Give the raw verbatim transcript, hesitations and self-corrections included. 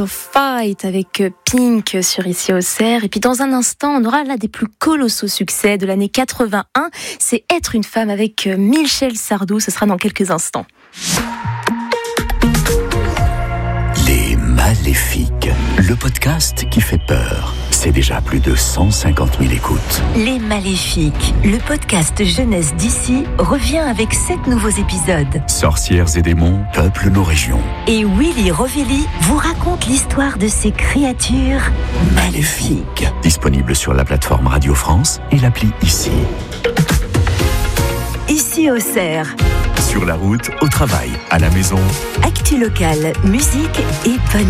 Fight avec Pink sur Ici Auxerre. Et puis dans un instant, on aura l'un des plus colossaux succès de l'année quatre-vingt-un. C'est Être une femme avec Michel Sardou. Ce sera dans quelques instants. Les Maléfiques, le podcast qui fait peur. C'est déjà plus de cent cinquante mille écoutes. Les Maléfiques, le podcast jeunesse d'ici, revient avec sept nouveaux épisodes. Sorcières et démons peuplent nos régions. Et Willy Rovelli vous raconte l'histoire de ces créatures maléfiques. Disponible sur la plateforme Radio France et l'appli Ici. Ici Auxerre. Sur la route, au travail, à la maison. Actu locale, musique et bonne